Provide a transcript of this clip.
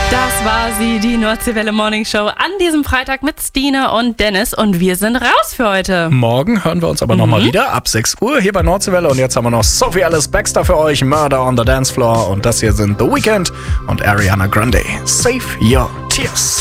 Das war sie, die Nordseewelle Morning Show an diesem Freitag mit Stina und Dennis. Und wir sind raus für heute. Morgen hören wir uns aber nochmal wieder ab 6 Uhr hier bei Nordseewelle. Und jetzt haben wir noch Sophie Alice Baxter für euch, Murder on the Dance Floor. Und das hier sind The Weeknd und Ariana Grande. Save Your Tears.